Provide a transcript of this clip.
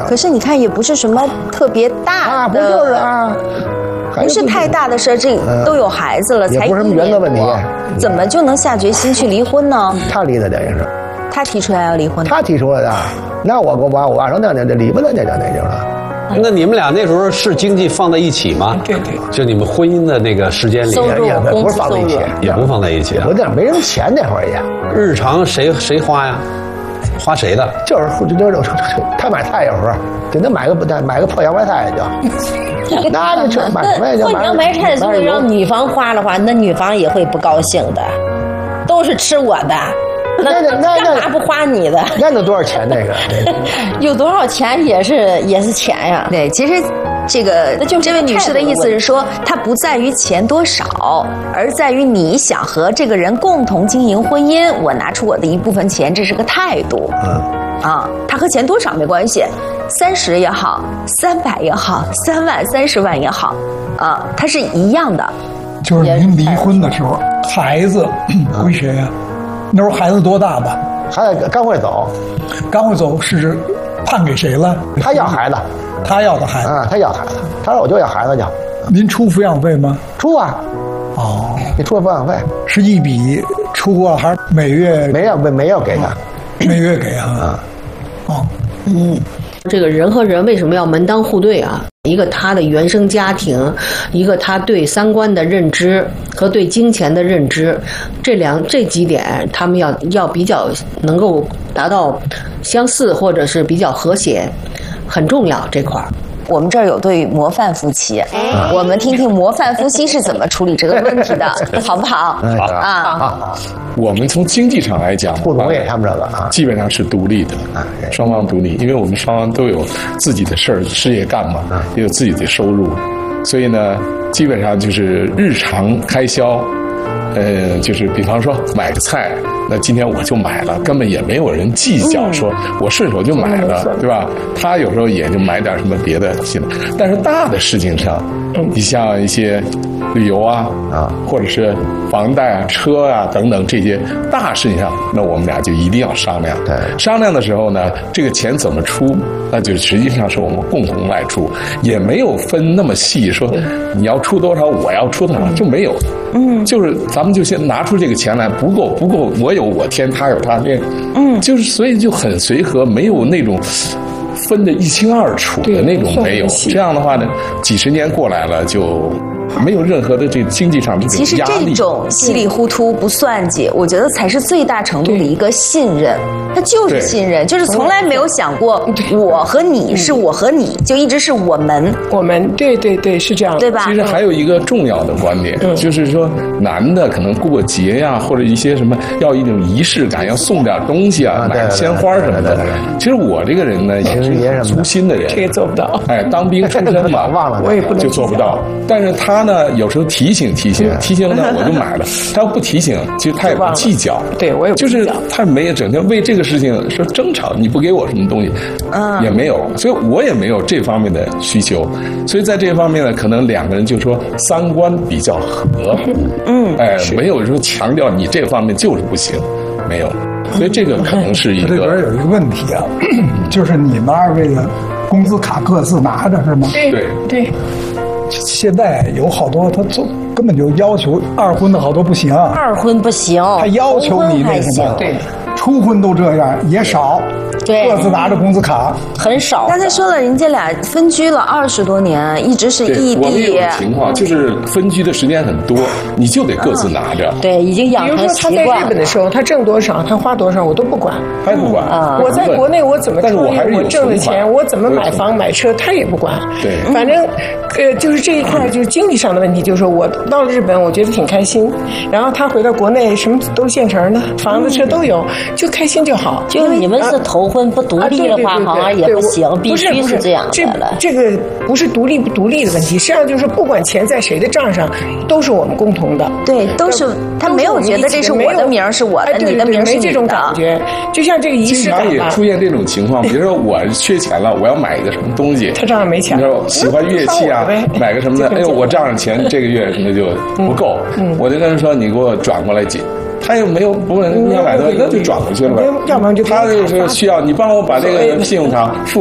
可是你看，也不是什么特别大的， 不就是啊？ 不是太大的事儿，这都有孩子了，才也不是什么原则问题， 怎么就能下决心去离婚呢？ 他离的，等于是他提出来要离婚， 他提出来的。那我说那离吧，那就了。 那你们俩那时候是经济放在一起吗？ 对， 就你们婚姻的那个时间里， 也不是放在一起， 也不放在一起。 我那没什么钱那会儿也。 日常谁花呀？花谁的？ 就是他买菜有时候给他买个破洋白菜就，那就买破洋白菜如果让女方花的话，那女方也会不高兴的，都是吃我的。那干嘛不花你的？ 那能多少钱？那个有多少钱也是钱呀。 对，其实这位女士的意思是说，它不在于钱多少，而在于你想和这个人共同经营婚姻。我拿出我的一部分钱，这是个态度。它和钱多少没关系，30也好，300也好，3万、30万也好，它是一样的。 就是您离婚的时候，孩子归谁呀？那时候孩子多大吧？ 孩子刚会走是判给谁了？ 他要孩子， 他要的孩子他要孩子，他说我就要孩子就。 您出抚养费吗？ 出啊。 哦， 你出抚养费是一笔出啊，还是每月？ 没有给他， 每月给啊。 这个人和人为什么要门当户对啊？一个他的原生家庭，一个他对三观的认知和对金钱的认知，这几点他们要比较能够达到相似或者是比较和谐，很重要这块儿。 我们这儿有对模范夫妻，我们听听模范夫妻是怎么处理这个问题的，好不好？ 好。 我们从经济上来讲， 不容易，他们这个基本上是独立的，双方独立，因为我们双方都有自己的事业干嘛，也有自己的收入，所以呢，基本上就是日常开销。就是比方说买个菜，那今天我就买了，根本也没有人计较，说我顺手就买了，对吧？他有时候也就买点什么别的新的，但是大的事情上，你像一些旅游啊，或者是房贷啊、车啊等等这些大事情上，那我们俩就一定要商量。 对， 商量的时候呢，这个钱怎么出，那就实际上是我们共同来出，也没有分那么细，说你要出多少，我要出多少，就没有。就是咱们就先拿出这个钱来，不够，我有我添，他有他添，就是所以就很随和，没有那种分得一清二楚的那种，没有。这样的话呢，几十年过来了就。没有任何的这个经济上的这种压力。 其实这种稀里糊涂不算计，我觉得才是最大程度的一个信任。它就是信任，就是从来没有想过我和你是我和你，就一直是我们。 对，是这样， 对吧？ 其实还有一个重要的观点，就是说男的可能过节呀，或者一些什么要一种仪式感，要送点东西啊，买鲜花什么的。其实我这个人呢，也是粗心的人， 这也做不到。 当兵出身嘛， 忘了我也不能就做不到。但是他呢，有时候提醒了呢，我就买了。他要不提醒，其实他也不计较。 对，我也不计较。 就是他没有整天为这个事情说争吵，你不给我什么东西，也没有，所以我也没有这方面的需求。所以在这方面呢，可能两个人就说三观比较合，没有说强调你这方面就是不行，没有。所以这个可能是一个。 这里边有一个问题啊，就是你们二位的工资卡各自拿着是吗？ 对。 现在有好多他根本就要求二婚的好多不行， 二婚不行， 他要求你那什么， 对， 初婚都这样也少， 对， 各自拿着工资卡很少。 刚才说了，人家俩分居了20多年，一直是异地。 我们有情况就是分居的时间很多，你就得各自拿着。 对，已经养成习惯。 比如说他在日本的时候，他挣多少，他花多少，我都不管， 他也不管。 我在国内我怎么创业，我挣的钱，我怎么买房买车，他也不管。 对， 反正就是这一块就是经济上的问题，就是说我到了日本，我觉得挺开心，然后他回到国内什么都现成的，房子车都有，就开心就好。 就你们是头婚不独立的话，好像也不行，必须是这样的了。 这个不是独立不独立的问题，实际上就是不管钱在谁的账上，都是我们共同的。 对，都是他没有觉得这是我的名是我的，你的名是你的， 没这种感觉。就像这个仪式感吧， 经常也出现这种情况，比如说我缺钱了，我要买一个什么东西， 他账上没钱， 你说喜欢乐器啊，买个什么的，哎呦，我账上钱这个月可能就不够，我就跟他说你给我转过来几。他又没有不问100多，那就转过去了呗。 要不然就他就是需要你帮我把这个信用卡付